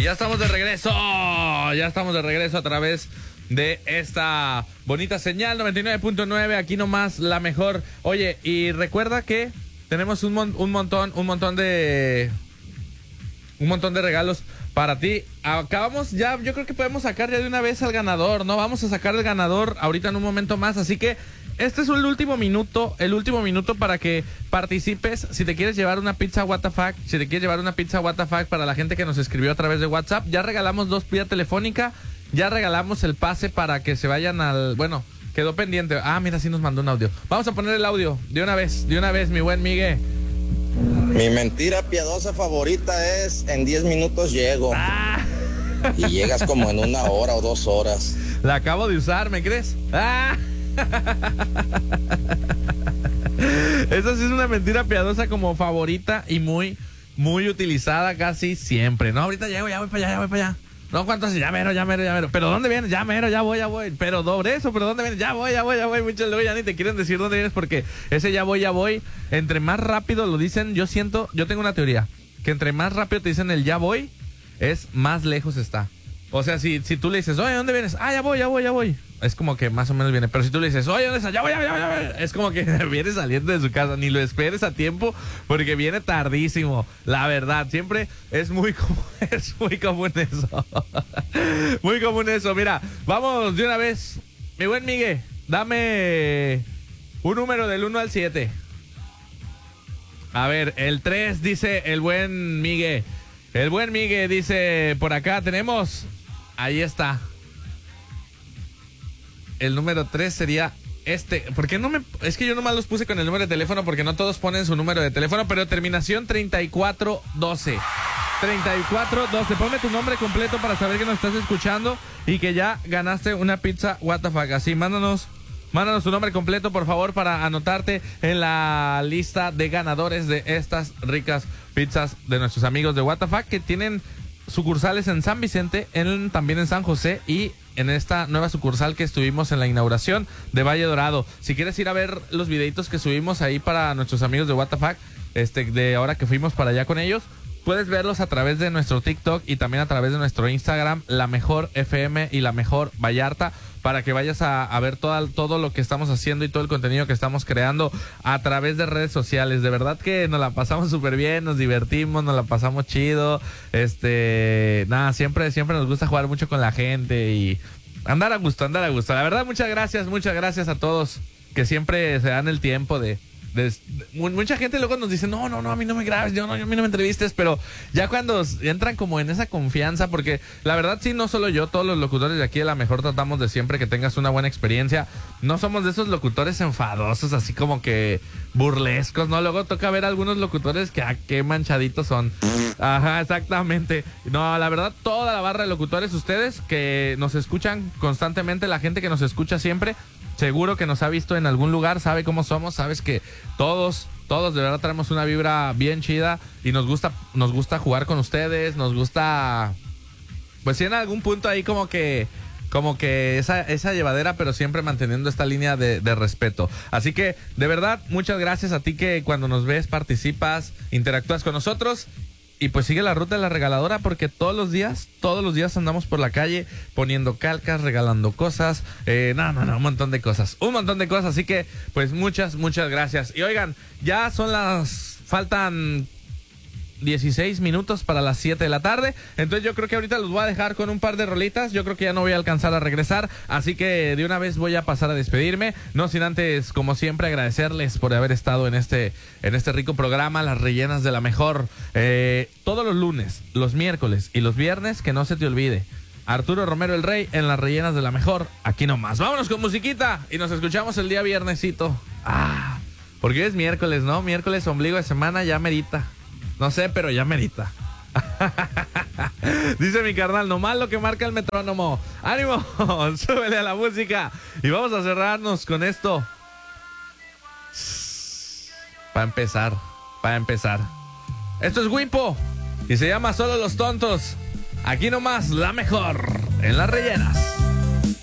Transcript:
ya estamos de regreso. Ya estamos de regreso a través de esta bonita señal 99.9. Aquí nomás la mejor. Oye, y recuerda que tenemos un montón de regalos para ti. Acabamos ya, yo creo que podemos sacar ya de una vez al ganador, ¿no? Vamos a sacar el ganador ahorita en un momento más, así que este es el último minuto para que participes. Si te quieres llevar una pizza WTF, para la gente que nos escribió a través de WhatsApp, ya regalamos 2 vía telefónica, ya regalamos el pase para que se vayan al... Bueno, quedó pendiente. Ah, mira, sí nos mandó un audio. Vamos a poner el audio de una vez, mi buen Miguel. Mi mentira piadosa favorita es: en 10 minutos llego. Y llegas como en 1 hora o 2 horas. La acabo de usar, ¿me crees? Esa sí es una mentira piadosa como favorita y muy utilizada casi siempre, ¿no? Ahorita ya voy para allá. No, ¿cuánto hace? Ya mero. ¿Pero dónde vienes? Ya mero, ya voy. Pero doble eso, ¿pero dónde vienes? Ya voy. Muchos luego ya ni te quieren decir dónde vienes porque ese ya voy. Entre más rápido lo dicen, yo tengo una teoría, que entre más rápido te dicen el ya voy, es más lejos está. O sea, si tú le dices, oye, ¿dónde vienes? Ah, ya voy. Es como que más o menos viene. Pero si tú le dices, oye, ¿dónde estás? Ya voy. Es como que viene saliendo de su casa. Ni lo esperes a tiempo porque viene tardísimo. La verdad, siempre es muy común eso. Muy común eso. Mira, vamos de una vez. Mi buen Miguel, dame un número del 1 al 7. A ver, el 3 dice el buen Miguel. El buen Miguel dice, por acá tenemos... Ahí está. El número 3 sería este. ¿Por qué no me...? Es que yo nomás los puse con el número de teléfono porque no todos ponen su número de teléfono, pero terminación 3412. 3412. Ponme tu nombre completo para saber que nos estás escuchando y que ya ganaste una pizza WTF. Así, mándanos tu nombre completo, por favor, para anotarte en la lista de ganadores de estas ricas pizzas de nuestros amigos de WTF, que tienen sucursales en San Vicente, también en San José y en esta nueva sucursal que estuvimos en la inauguración de Valle Dorado. Si quieres ir a ver los videitos que subimos ahí para nuestros amigos de WTF, de ahora que fuimos para allá con ellos, puedes verlos a través de nuestro TikTok y también a través de nuestro Instagram, La Mejor FM y La Mejor Vallarta, para que vayas a ver todo lo que estamos haciendo y todo el contenido que estamos creando a través de redes sociales. De verdad que nos la pasamos súper bien, nos divertimos, nos la pasamos chido. Siempre nos gusta jugar mucho con la gente y andar a gusto. La verdad, muchas gracias a todos que siempre se dan el tiempo de mucha gente luego nos dice, no, a mí no me grabes, a mí no me entrevistes, pero ya cuando entran como en esa confianza, porque la verdad sí, no solo yo, todos los locutores de aquí de La Mejor tratamos de siempre que tengas una buena experiencia. No somos de esos locutores enfadosos, así como que burlescos, ¿no? Luego toca ver algunos locutores que qué manchaditos son. Ajá, exactamente. No, la verdad, toda la barra de locutores, ustedes que nos escuchan constantemente, la gente que nos escucha siempre, seguro que nos ha visto en algún lugar, sabe cómo somos, sabes que todos de verdad traemos una vibra bien chida y nos gusta jugar con ustedes, nos gusta, pues sí, en algún punto ahí como que esa llevadera, pero siempre manteniendo esta línea de respeto. Así que, de verdad, muchas gracias a ti que cuando nos ves, participas, interactúas con nosotros. Y pues sigue la ruta de la regaladora porque todos los días andamos por la calle poniendo calcas, regalando cosas, un montón de cosas, así que pues muchas gracias. Y oigan, ya faltan 16 minutos para las 7 de la tarde, entonces yo creo que ahorita los voy a dejar con un par de rolitas, yo creo que ya no voy a alcanzar a regresar, así que de una vez voy a pasar a despedirme, no sin antes, como siempre, agradecerles por haber estado en este rico programa, Las Rellenas de La Mejor, todos los lunes, los miércoles y los viernes, que no se te olvide, Arturo Romero el Rey en Las Rellenas de La Mejor, aquí nomás. Vámonos con musiquita y nos escuchamos el día viernesito. Porque hoy es miércoles, ¿no? Miércoles, ombligo de semana, ya merita. No sé, pero ya merita. Dice mi carnal, nomás lo que marca el metrónomo. ¡Ánimo! Súbele a la música. Y vamos a cerrarnos con esto. Para empezar. Esto es Wimpo y se llama Solo los Tontos. Aquí nomás, La Mejor en Las Rellenas.